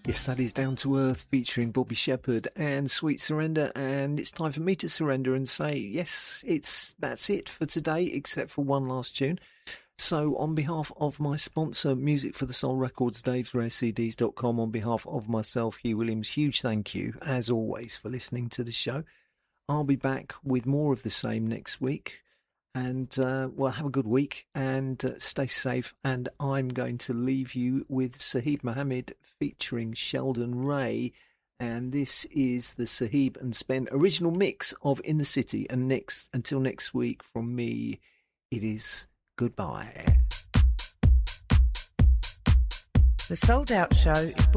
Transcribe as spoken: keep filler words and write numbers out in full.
Yes, that is Down to Earth featuring Bobby Shepherd and Sweet Surrender, and it's time for me to surrender and say, yes, it's that's it for today, except for one last tune. So on behalf of my sponsor, Music for the Soul Records, daves rare c ds dot com, on behalf of myself, Hugh Williams, huge thank you, as always, for listening to the show. I'll be back with more of the same next week. And, uh, well, have a good week and uh, stay safe. And I'm going to leave you with Sahib Mohammed featuring Sheldon Ray. And this is the Sahib and Spen original mix of In the City. And next, until next week, from me, it is goodbye. The Souled Out Show is